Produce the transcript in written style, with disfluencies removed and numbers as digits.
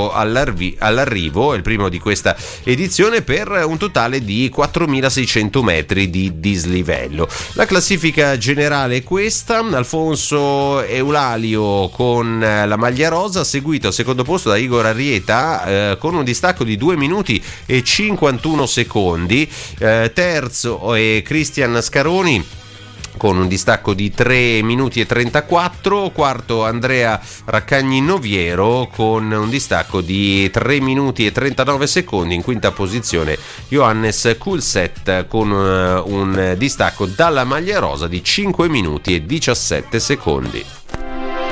arrivato all'arrivo, il primo di questa edizione, per un totale di 4.600 metri di dislivello. La classifica generale è questa: Alfonso Eulalio con la maglia rosa, seguito al secondo posto da Igor Arrieta con un distacco di 2 minuti e 51 secondi, terzo è Cristian Scaroni con un distacco di 3 minuti e 34, quarto Andrea Raccagni Noviero con un distacco di 3 minuti e 39 secondi, in quinta posizione Johannes Kulset con un distacco dalla maglia rosa di 5 minuti e 17 secondi.